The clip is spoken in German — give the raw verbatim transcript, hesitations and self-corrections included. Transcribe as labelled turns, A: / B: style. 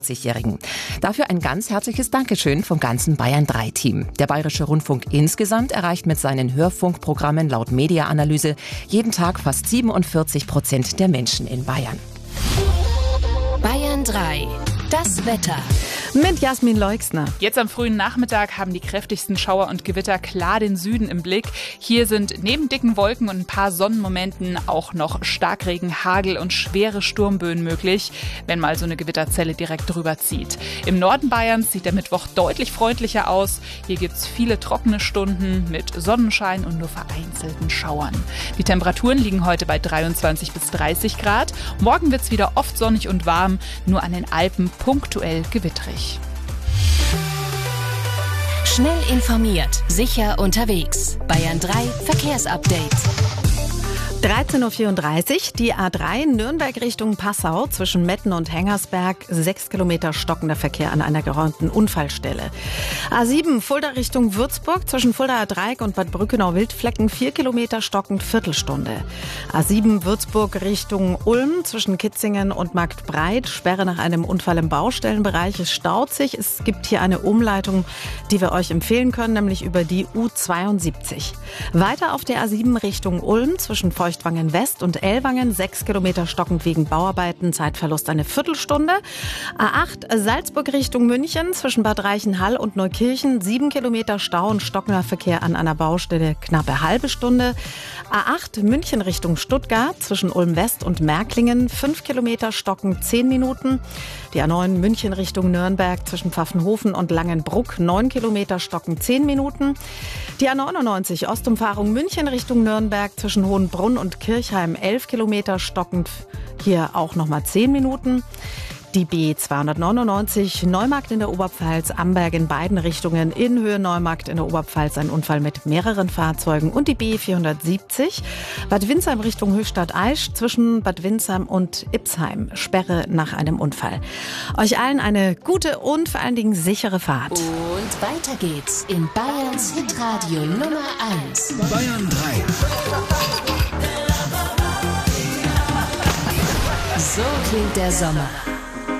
A: vierzigjährigen. Dafür ein ganz herzliches Dankeschön vom ganzen Bayern drei Team. Der Bayerische Rundfunk insgesamt erreicht mit seinen Hörfunkprogrammen laut Media-Analyse jeden Tag fast siebenundvierzig Prozent der Menschen in Bayern.
B: Bayern drei. Das Wetter.
C: Mit Jasmin Leixner.
D: Jetzt am frühen Nachmittag haben die kräftigsten Schauer und Gewitter klar den Süden im Blick. Hier sind neben dicken Wolken und ein paar Sonnenmomenten auch noch Starkregen, Hagel und schwere Sturmböen möglich, wenn mal so eine Gewitterzelle direkt drüber zieht. Im Norden Bayerns sieht der Mittwoch deutlich freundlicher aus. Hier gibt's viele trockene Stunden mit Sonnenschein und nur vereinzelten Schauern. Die Temperaturen liegen heute bei dreiundzwanzig bis dreißig Grad. Morgen wird's wieder oft sonnig und warm, nur an den Alpen punktuell gewitterig.
B: Schnell informiert, sicher unterwegs. Bayern drei Verkehrsupdate.
C: dreizehn Uhr vierunddreißig, die A drei Nürnberg Richtung Passau zwischen Metten und Hengersberg, sechs Kilometer stockender Verkehr an einer geräumten Unfallstelle. A sieben Fulda Richtung Würzburg zwischen Fuldaer Dreieck und Bad Brückenau-Wildflecken, vier Kilometer stockend, Viertelstunde. A sieben Würzburg Richtung Ulm zwischen Kitzingen und Marktbreit, Sperre nach einem Unfall im Baustellenbereich, es staut sich. Es gibt hier eine Umleitung, die wir euch empfehlen können, nämlich über die U zweiundsiebzig. Weiter auf der A sieben Richtung Ulm zwischen Feuchtwangen West und Ellwangen, sechs Kilometer stockend wegen Bauarbeiten, Zeitverlust eine Viertelstunde. A acht Salzburg Richtung München zwischen Bad Reichenhall und Neukirchen, sieben Kilometer Stau und stockender Verkehr an einer Baustelle, knappe halbe Stunde. A acht München Richtung Stuttgart zwischen Ulm West und Märklingen, fünf Kilometer stockend, zehn Minuten. Die A neun München Richtung Nürnberg zwischen Pfaffenhofen und Langenbruck, neun Kilometer stockend, zehn Minuten. Die A neunundneunzig Ostumfahrung München Richtung Nürnberg zwischen Hohenbrunn und Kirchheim, elf Kilometer stockend, hier auch nochmal zehn Minuten. Die B zweihundertneunundneunzig Neumarkt in der Oberpfalz, Amberg in beiden Richtungen, in Höhe Neumarkt in der Oberpfalz ein Unfall mit mehreren Fahrzeugen. Und die B vierhundertsiebzig Bad Windsheim Richtung Höchstadt-Aisch zwischen Bad Windsheim und Ipsheim, Sperre nach einem Unfall. Euch allen eine gute und vor allen Dingen sichere Fahrt.
B: Und weiter geht's in Bayerns Hitradio Nummer eins.
E: Bayern drei.
B: So klingt der Sommer.